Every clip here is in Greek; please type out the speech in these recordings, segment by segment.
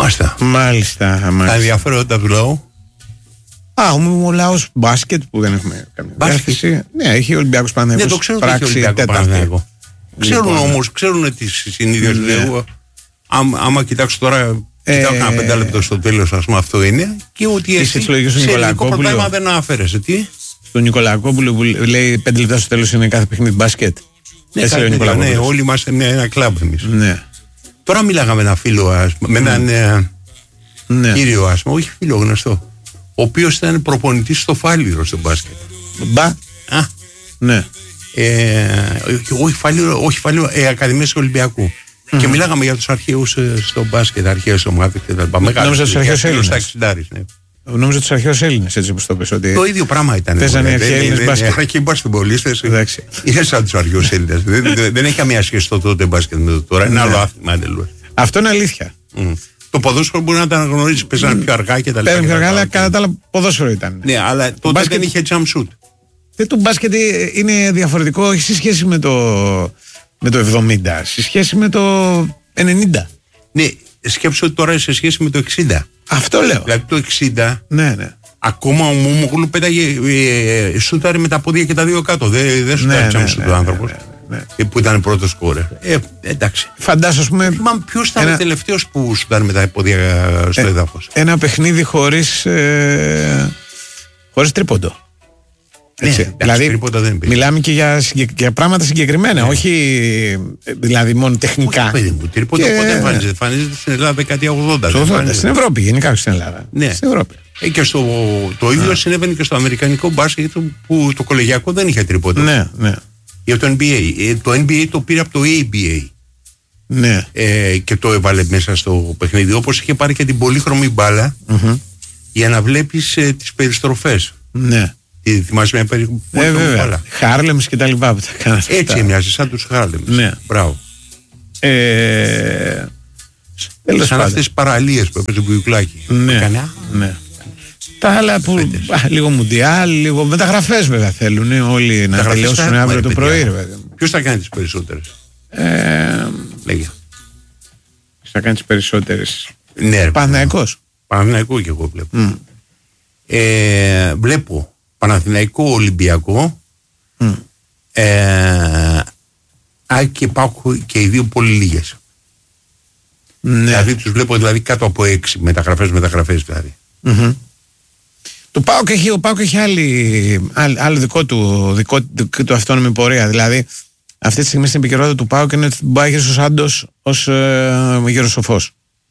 Μάλιστα. Τα ενδιαφέροντα του λαού. Ο λαός μπάσκετ που δεν έχουμε καμία διάθεση. Ναι, έχει Ολυμπιακός Παναθηναϊκός. Ναι, το ξέρω ότι έχει Ολυμπιακό Παναθηναϊκό. Ξέρουν όμως, ξέρουν τις συνήθειες του λαού. Άμα κοιτάξω τώρα, κοιτάω κάνα 5 λεπτό στο τέλος, ας πούμε, αυτό είναι. Και ότι εσύ σε ελληνικό πρωτάθλημα δεν αναφέρεσαι. Τι? Στον Νικολακόπουλο που λέει 5 λεπτά στο τέλος είναι κάθε παιχνίδι μπάσκετ. Ναι, όλοι είμαστε ένα κλαμπ εμείς. Ναι. Τώρα μιλάγαμε με ένα φίλο, με έναν κύριο, ας πούμε, όχι φίλο γνωστό, ο οποίος ήταν προπονητής στο Φάληρο στο μπάσκετ. Μπα. Ναι. Όχι Φάληρο, Ακαδημίας του Ολυμπιακού. Και μιλάγαμε για τους αρχαίους στο μπάσκετ, αρχαίες ομάδες κτλ. Νόμιζα τους αρχαίους Έλληνες. Νόμιζα τους αρχαίους Έλληνες, έτσι όπως το πες. Ότι το ίδιο πράγμα ήταν. Παίζανε οι αρχαίοι Έλληνες μπάσκετ. Αρχαίοι μπασκετμπολίστες είναι σαν τους αρχαίους Έλληνες. Δεν έχει καμία σχέση το τότε μπάσκετ με το τώρα. Είναι άλλο άθλημα εντελώς. Αυτό είναι αλήθεια. Το ποδόσφαιρο μπορεί να τα αναγνωρίσει, παίζανε πιο αργά και τα λοιπά. Παίζανε πιο αργά, αλλά κατά τα άλλα ποδόσφαιρο ήταν. Ναι, αλλά τότε δεν είχε jump shoot. Το μπάσκετ είναι διαφορετικό, όχι σε σχέση με το 70, σε σχέση με το 90. Ναι, σκέψου ότι τώρα σε σχέση με το 60. Αυτό λέω. Δηλαδή το 60. Ναι. Ακόμα ο Μούμογλου πέταγε σούταρε με τα πόδια και τα δύο κάτω. Δεν σούταρε jump shoot ο άνθρωπος. Που ήταν πρώτο σκόρερ. Εντάξει. Φαντάσου, ας πούμε. Μα ποιος ήταν ο τελευταίος που σούταρε με τα πόδια στο έδαφος? Ένα παιχνίδι χωρίς τρίποντο. Έτσι. Δηλαδή, μιλάμε και για πράγματα συγκεκριμένα, όχι δηλαδή μόνο τεχνικά. Τρίποντο πότε εμφανίζεται στην Ελλάδα δεκαετία 80. Στην Ευρώπη, γενικά στην Ελλάδα. Ναι. Στην Ευρώπη. Και το ίδιο συνέβαινε και στο αμερικανικό μπάσκετ που το κολεγιακό δεν είχε τρίποντο. Ναι. Για το NBA. Το NBA το πήρε από το ABA. Ναι. Και το έβαλε μέσα στο παιχνίδι. Όπως είχε πάρει και την πολύχρωμη μπάλα για να βλέπεις τις περιστροφές. Ναι. Θυμάσαι μια περίπτωση μπάλα. Χάρλεμς και τα λοιπά που τα κάνατε. Έτσι έμοιαζε σαν τους Χάρλεμς. Ναι. Μπράβο. Σαν αυτές τις παραλίες που έπαιζε ο Μπουιουκλάκη. Ναι. Τα άλλα που λίγο μουντιάλ, λίγο μεταγραφές βέβαια θέλουν όλοι να τελειώσουν αύριο το πρωί. Ποιος θα κάνει τις περισσότερες? Λέγε. Θα κάνει τις περισσότερες? Ναι, Παναθηναϊκός. Παναθηναϊκό και εγώ βλέπω. Βλέπω Παναθηναϊκό, Ολυμπιακό, και πάω και οι δύο πολύ λίγες. Ναι. Δηλαδή τους βλέπω κάτω από 6 μεταγραφές δηλαδή. Ο ΠΑΟΚ έχει άλλο δικό του αυτόνομη πορεία. Δηλαδή αυτή τη στιγμή στην επικαιρότητα του ΠΑΟΚ είναι ότι μπάγει ο Σάντος ως γεροσοφός.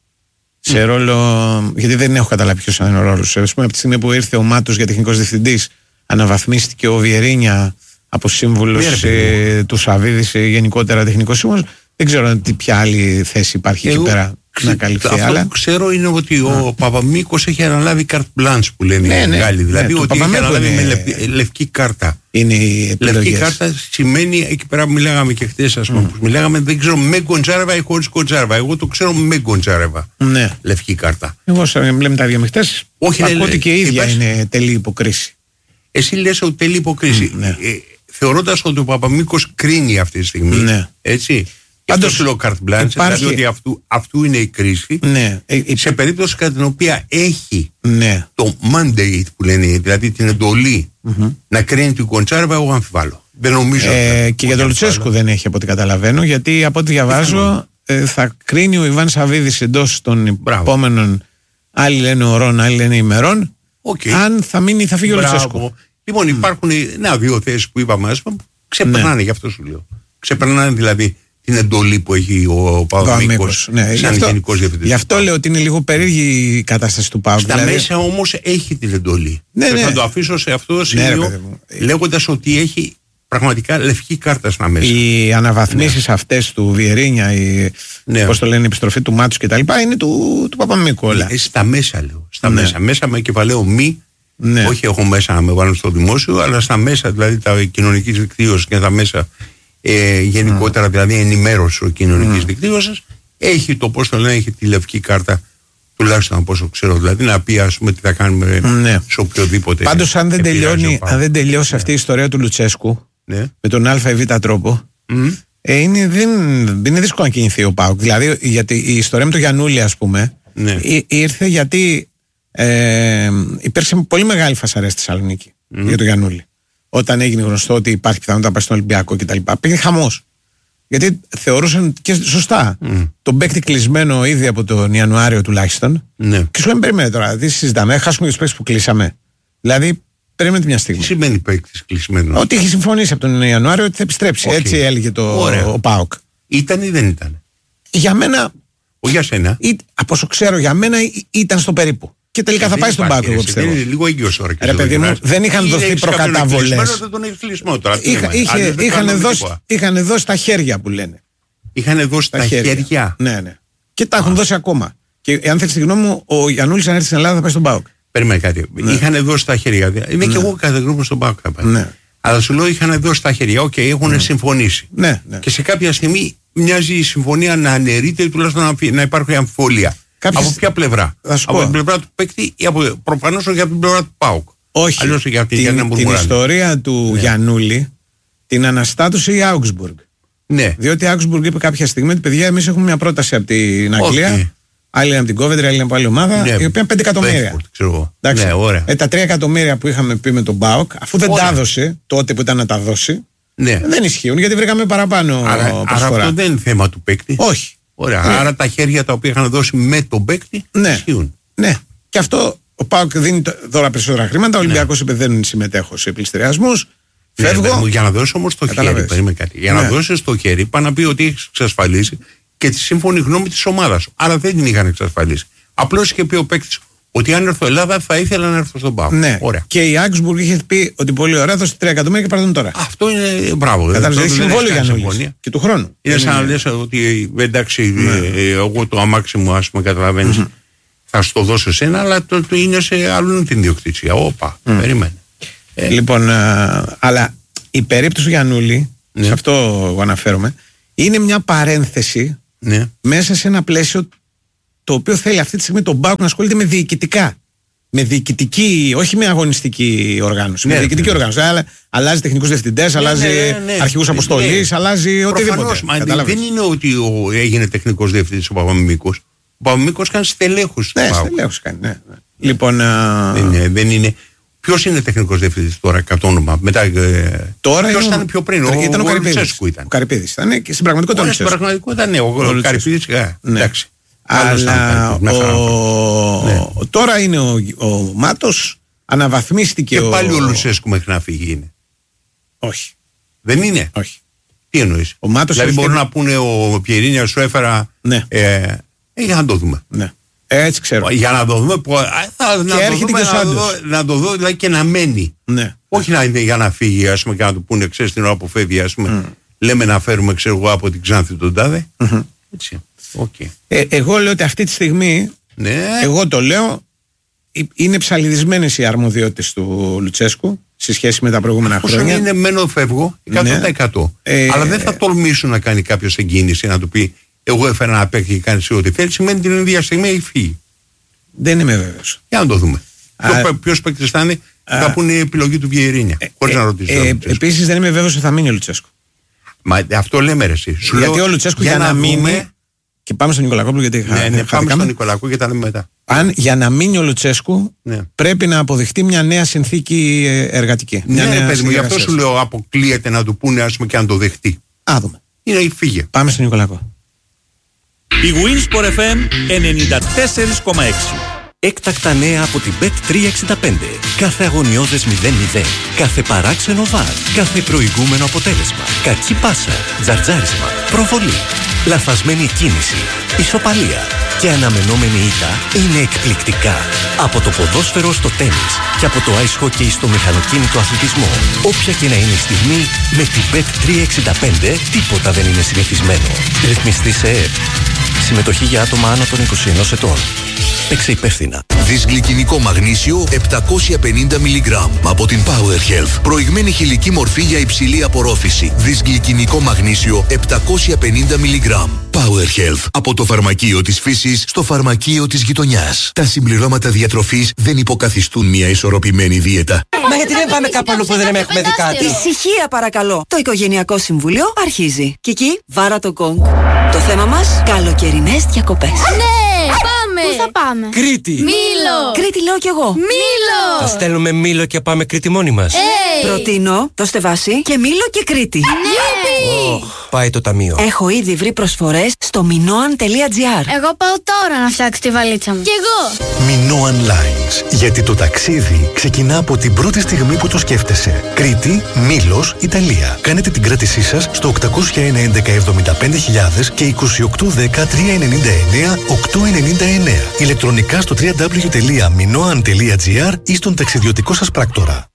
Σε ρόλο, γιατί δεν έχω καταλάβει ποιος είναι ο ρόλος. Ας πούμε, από τη στιγμή που ήρθε ο Μάτος για τεχνικός διευθυντής, αναβαθμίστηκε ο Βιερίνια από σύμβουλος του Σαββίδη, γενικότερα τεχνικός σύμβουλος. Δεν ξέρω ποια άλλη θέση υπάρχει εκεί πέρα να καλυφθεί. Αυτό που ξέρω είναι ότι ο Παπαμίκος έχει αναλάβει carte blanche που λένε οι Γάλλοι. Δηλαδή ότι έχει αναλάβει με λευκή κάρτα. Είναι η επιλογές. Λευκή κάρτα σημαίνει, εκεί πέρα που μιλάγαμε και χτες, ας πούμε, που μιλάγαμε, δεν ξέρω με Γκοντζάρεβα ή χωρίς Γκοντζάρεβα. Εγώ το ξέρω με Γκοντζάρεβα. Ναι. Λευκή κάρτα. Εγώ λέμε τα διαμειχτές. Όχι, ακούω ότι και η ίδια είναι τελή υποκρίση. Εσύ λες ότι τελή υποκρίση. Θεωρώντας ότι ο Παπαμίκος κρίνει αυτή τη στιγμή. Έτσι. Πάντως λέω carte blanche, δηλαδή ότι αυτού είναι η κρίση. Ναι. Σε περίπτωση κατά την οποία έχει το mandate που λένε, δηλαδή την εντολή να κρίνει την Κοντσάρεβα, εγώ αμφιβάλλω. Δεν νομίζω. Και για τον Λουτσέσκου δεν έχει από ό,τι καταλαβαίνω, γιατί από ό,τι διαβάζω θα κρίνει ο Ιβάν Σαββίδης εντός των επόμενων, άλλοι λένε ωρών, άλλοι λένε ημερών, αν θα φύγει ο Λουτσέσκου. Λοιπόν, υπάρχουν δύο θέσεις που είπαμε, που ξεπερνάνε, γι' αυτό σου λέω. Ξεπερνάνε δηλαδή την εντολή που έχει ο Παπαμίκος σαν γενικός διευθυντής. Γι' αυτό λέω ότι είναι λίγο περίεργη η κατάσταση του ΠΑΟΚ. Στα μέσα όμως έχει την εντολή. Θα το αφήσω σε αυτό το σημείο λέγοντας ότι έχει πραγματικά λευκή κάρτα στα μέσα. Οι αναβαθμίσεις αυτές του Βιερίνια, πώς το λένε, η επιστροφή του Μάτσου κτλ. είναι του Παπαμίκου όλα. Στα μέσα λέω. Μέσα με κεφαλαίο μη. Όχι έχω μέσα να με βάλουν στο δημόσιο, αλλά στα μέσα, δηλαδή τα κοινωνικής δικτύωσης και τα μέσα γενικότερα, δηλαδή ενημέρωση κοινωνικής δικτύωσης, έχει το, πώς το λένε, έχει τη λευκή κάρτα, τουλάχιστον από όσο ξέρω, δηλαδή να πει, ας πούμε, τι θα κάνουμε σε οποιοδήποτε. Πάντως αν δεν τελειώσει αυτή η ιστορία του Λουτσέσκου με τον α ή β τρόπο, είναι δύσκολο να κινηθεί ο ΠΑΟΚ. Δηλαδή, γιατί η ιστορία με τον Γιαννούλη, ας πούμε, Ήρθε γιατί υπήρξε πολύ μεγάλη φασαρία στη Θεσσαλονίκη για τον Γιαννούλη. Όταν έγινε γνωστό ότι υπάρχει πιθανότητα να πάει στον Ολυμπιακό κτλ. Πήγε χαμός. Γιατί θεωρούσαν και σωστά τον παίκτη κλεισμένο ήδη από τον Ιανουάριο τουλάχιστον. Και σου λένε περίμενε τώρα, τι συζητάμε, χάσουμε τους παίκτες που κλείσαμε. Δηλαδή, περίμενε μια στιγμή. Τι σημαίνει παίκτης κλεισμένο? Ότι έχει συμφωνήσει από τον Ιανουάριο ότι θα επιστρέψει. Έτσι έλεγε ο ΠΑΟΚ. Ήταν ή δεν ήταν? Για μένα. Για σένα. Από όσο ξέρω, για μένα ήταν στο περίπου. Και τελικά θα πάει στον ΠΑΟΚ, εγώ πιστεύω. Είναι λίγο έγκυος τώρα. Ρε παιδί μου, δεν είχαν δοθεί προκαταβολές. Είχαν δώσει τα χέρια που λένε. Είχαν δώσει τα χέρια. Ναι. Και τα έχουν δώσει ακόμα. Και αν θέλει τη γνώμη μου, ο Γιαννούλης αν έρθει στην Ελλάδα θα πάει στον ΠΑΟΚ. Περίμενε κάτι. Είχαν δώσει τα χέρια. Είμαι και εγώ κάθε γρήγορα στον ΠΑΟΚ θα πάει. Αλλά σου λέω είχαν δώσει τα χέρια. Οκ, έχουν συμφωνήσει. Και σε κάποια στιγμή μοιάζει η συμφωνία να αναιρείται ή τουλάχιστον να υπάρχει αμφιβολία. Από ποια πλευρά? Από την πλευρά του παίκτη ή προφανώς όχι από την πλευρά του ΠΑΟΚ? Όχι. Την ιστορία του Γιαννούλη την αναστάτωσε η Augsburg. Διότι η Augsburg είπε κάποια στιγμή ότι παιδιά, εμείς έχουμε μια πρόταση από την Αγγλία. Άλλη είναι από την Coventry, άλλη είναι από άλλη ομάδα. Η οποία 5 εκατομμύρια. Τα 3 εκατομμύρια που είχαμε πει με τον ΠΑΟΚ, αφού δεν τα έδωσε τότε που ήταν να τα δώσει, δεν ισχύουν γιατί βρήκαμε παραπάνω. Άρα αυτό δεν είναι θέμα του παίκτη. Όχι. Ωραία. Άρα τα χέρια τα οποία είχαν δώσει με τον παίκτη ισχύουν. Ναι. Και αυτό ο ΠΑΟΚ δίνει τώρα περισσότερα χρήματα. Ο Ολυμπιακός είπε δεν συμμετέχω σε πληστηριασμούς. Φεύγω. Για να δώσει όμως το χέρι. Για να δώσει το χέρι, πάνε να πει ότι έχει εξασφαλίσει και τη σύμφωνη γνώμη της ομάδας σου. Άρα δεν την είχαν εξασφαλίσει. Απλώς είχε πει ο παίκτης ότι αν έρθω Ελλάδα θα ήθελα να έρθω στον ΠΑΟΚ. Ναι. Και η Augsburg είχε πει ότι πολύ ωραία, δώσε 3 εκατομμύρια και πάρτε τον τώρα. Αυτό είναι μπράβο. Κατάλαβε. Έχει συμβόλαιο για να και του χρόνου. Είναι σαν να λες ότι εντάξει, εγώ το αμάξι μου, ας πούμε, καταλαβαίνεις, θα σου το δώσω εσένα, αλλά το είναι σε άλλον την ιδιοκτησία. Όπα, περίμενε. Λοιπόν, αλλά η περίπτωση του Γιαννούλη, σε αυτό εγώ αναφέρομαι, είναι μια παρένθεση μέσα σε ένα πλαίσιο το οποίο θέλει αυτή τη στιγμή τον ΠΑΟΚ να ασχολείται με διοικητικά. Με διοικητική, όχι με αγωνιστική οργάνωση. Με διοικητική οργάνωση. Αλλάζει τεχνικούς διευθυντές, αλλάζει αρχηγούς αποστολής, αλλάζει οτιδήποτε. Δεν είναι ότι έγινε τεχνικός διευθυντής ο Παπαμιμίκος. Ο Παπαμιμίκος κάνει στελέχους του ΠΑΟΚ. Στελέχους κάνει, ναι. Λοιπόν, δεν είναι. Ποιος είναι τεχνικός διευθυντής τώρα, κατ' όνομα? Ποιος ήταν πιο πριν? Ήταν ο Καρυπίδης. Ο Καρυπίδης ήταν και στην πραγματικότητα Στην πραγματικότητα ναι, ο Καρυπίδης. Εντάξει. Αλλά τώρα είναι ο Μάτος, αναβαθμίστηκε. Και πάλι ο Λουτσέσκου μέχρι να φύγει είναι. Όχι. Δεν είναι. Όχι. Τι εννοείς? Δηλαδή μπορούν να πούνε ο Πιερίνια σου έφερα. Για να το δούμε. Έτσι ξέρω. Για να το δούμε. Να το δω δηλαδή και να μένει. Όχι να είναι για να φύγει, ας πούμε, και να του πούνε ξέρεις την ώρα που φεύγει, ας πούμε. Λέμε να φέρουμε, ξέρω εγώ, από την Ξάνθη τον τάδε. Έτσι. Εγώ λέω ότι αυτή τη στιγμή, εγώ το λέω, είναι ψαλιδισμένες οι αρμοδιότητες του Λουτσέσκου σε σχέση με τα προηγούμενα χρόνια. Είναι μένω φεύγω 100%. Αλλά δεν θα τολμήσουν να κάνει κάποιος εγκίνηση να του πει εγώ έφερα να παίξει και κάνεις ό,τι θέλει. Σημαίνει την ίδια στιγμή έχει φύγει. Δεν είμαι βέβαιος. Για να το δούμε. Ποιος παίκτης θα είναι, θα πούνε η επιλογή του Βιερίνια. Χωρίς να ρωτήσω. Επίσης δεν είμαι βέβαιος ότι θα μείνει ο Λουτσέσκου. Μα αυτό λέμε ρε εσύ. Γιατί ο Λουτσέσκου για να μείνει. Και πάμε στον Νικολακόπουλο γιατί πάμε στον Νικολακό και τα λέμε μετά. Αν για να μείνει ο Λουτσέσκου πρέπει να αποδειχτεί μια νέα συνθήκη εργατική. Ναι, παιδί μου, γι' αυτό σου λέω αποκλείεται να του πούνε, ας πούμε, και να το δεχτεί. Άδουμε. Είναι φύγε. Πάμε στον Νικολακό. Η Winsport FM 94,6. Έκτακτα νέα από την Bet365. Κάθε αγωνιώδες 0-0. Κάθε παράξενο βαρ. Κάθε προηγούμενο αποτέλεσμα. Κακή πάσα. Τζαρτζάρισμα. Προβολή. Λαθασμένη κίνηση. Ισοπαλία. Και αναμενόμενη ήττα είναι εκπληκτικά. Από το ποδόσφαιρο στο τένις και από το ice hockey στο μηχανοκίνητο αθλητισμό. Όποια και να είναι η στιγμή, με την Bet365 τίποτα δεν είναι συνηθισμένο. Ρυθμιστή σε ΕΕΠ. Συμμετοχή για άτομα άνω των 21 ετών. Παίξε υπεύθυνα. Δυσγλυκινικό μαγνήσιο 750 mg από την Power Health. Προηγμένη χηλική μορφή για υψηλή απορρόφηση. Δυσγλυκινικό μαγνήσιο 750 mg. Power Health. Από το φαρμακείο της φύσης στο φαρμακείο της γειτονιάς. Τα συμπληρώματα διατροφής δεν υποκαθιστούν μια ισορροπημένη δίαιτα. Μα γιατί δεν πάμε κάπου αλλού που δεν έχουμε δει κάτι? Ησυχία παρακαλώ. Το Οικογενειακό Συμβούλιο αρχίζει. Κική, βάρα το γκονγκ. Το θέμα μας, καλοκαιρινές διακοπές. Ναι, πάμε! Πού θα πάμε? Κρήτη. Μήλο. Κρήτη λέω κι εγώ. Μήλο. Θα στέλνουμε Μήλο και πάμε Κρήτη μόνοι μας. Προτείνω το Στεβάσι και Μήλο και Κρήτη. Ναι. Πάει το ταμείο. Έχω ήδη βρει προσφορές στο minoan.gr. Εγώ πάω τώρα να φτιάξω τη βαλίτσα μου. Κι εγώ. Minoan Lines. Γιατί το ταξίδι ξεκινά από την πρώτη στιγμή που το σκέφτεσαι. Κρήτη, Μήλος, Ιταλία. Κάνετε την κράτησή σας στο 801 11 75.000 και 2810 399 899. Ηλεκτρονικά στο www.minoan.gr ή στον ταξιδιωτικό σας πράκτορα.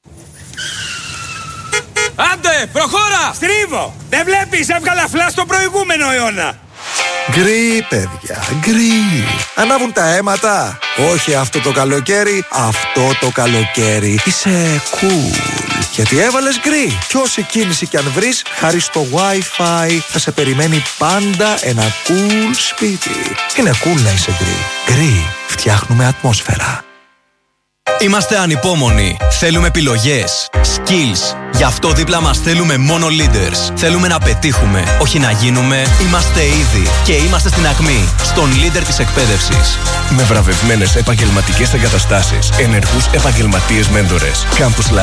Άντε, προχώρα! Στρίβω! Δεν βλέπεις, έβγαλα φλά στο προηγούμενο αιώνα! Γκρι, παιδιά, γκρι. Ανάβουν τα αίματα. Όχι αυτό το καλοκαίρι, αυτό το καλοκαίρι. Είσαι cool. Γιατί έβαλες γκρι. Κι όση κίνηση κι αν βρεις, χάρη στο Wi-Fi θα σε περιμένει πάντα ένα cool σπίτι. Είναι cool να είσαι γκρι. Γκρι, φτιάχνουμε ατμόσφαιρα. Είμαστε ανυπόμονοι. Θέλουμε επιλογές, skills. Γι' αυτό δίπλα μας θέλουμε μόνο leaders. Θέλουμε να πετύχουμε, όχι να γίνουμε. Είμαστε ήδη και είμαστε στην ακμή, στον leader της εκπαίδευσης. Με βραβευμένες επαγγελματικές εγκαταστάσεις, ενεργούς επαγγελματίες μέντορες, Campus